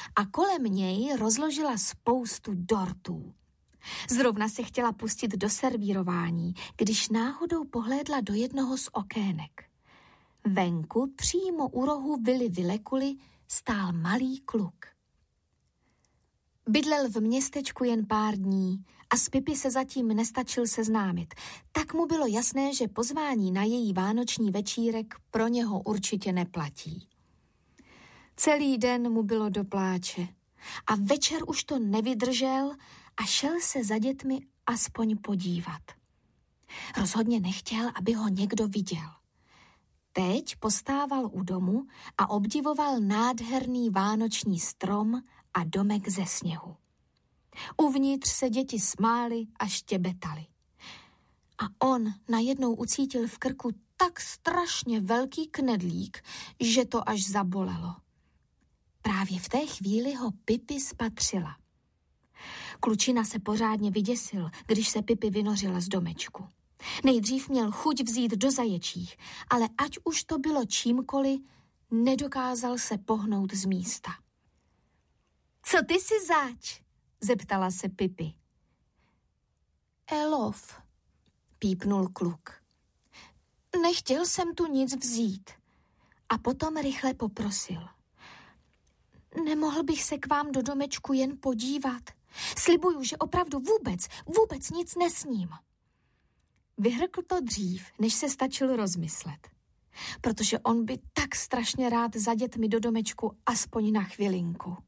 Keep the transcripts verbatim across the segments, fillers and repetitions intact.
a kolem něj rozložila spoustu dortů. Zrovna se chtěla pustit do servírování, když náhodou pohlédla do jednoho z okének. Venku, přímo u rohu vily Vilekuly, stál malý kluk. Bydlel v městečku jen pár dní a s Pipi se zatím nestačil seznámit. Tak mu bylo jasné, že pozvání na její vánoční večírek pro něho určitě neplatí. Celý den mu bylo do pláče a večer už to nevydržel a šel se za dětmi aspoň podívat. Rozhodně nechtěl, aby ho někdo viděl. Teď postával u domu a obdivoval nádherný vánoční strom a domek ze sněhu. Uvnitř se děti smály a štěbetaly. A on najednou ucítil v krku tak strašně velký knedlík, že to až zabolelo. Právě v té chvíli ho Pipi spatřila. Klučina se pořádně vyděsil, když se Pipi vynořila z domečku. Nejdřív měl chuť vzít do zaječích, ale ať už to bylo čímkoliv, nedokázal se pohnout z místa. Co ty si zač? Zeptala se Pipi. Elof, pípnul kluk. Nechtěl jsem tu nic vzít. A potom rychle poprosil. Nemohl bych se k vám do domečku jen podívat? Slibuju, že opravdu vůbec, vůbec nic nesním. Vyhrkl to dřív, než se stačil rozmyslet. Protože on by tak strašně rád za dětmi do domečku aspoň na chvilinku.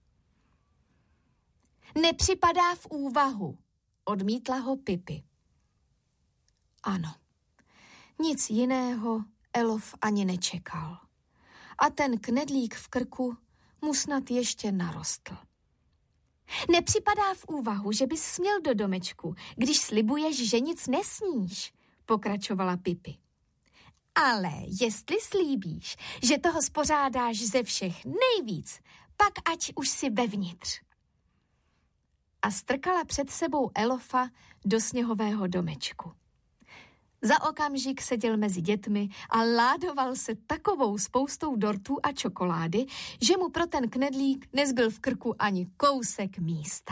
Nepřipadá v úvahu, odmítla ho Pipi. Ano, nic jiného Elof ani nečekal. A ten knedlík v krku mu snad ještě narostl. Nepřipadá v úvahu, že bys směl do domečku, když slibuješ, že nic nesníš, pokračovala Pipi. Ale jestli slíbíš, že toho spořádáš ze všech nejvíc, pak ať už si vevnitř. A strkala před sebou Elofa do sněhového domečku. Za okamžik seděl mezi dětmi a ládoval se takovou spoustou dortů a čokolády, že mu pro ten knedlík nezbyl v krku ani kousek místa.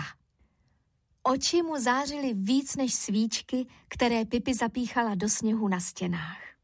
Oči mu zářily víc než svíčky, které Pipi zapíchala do sněhu na stěnách.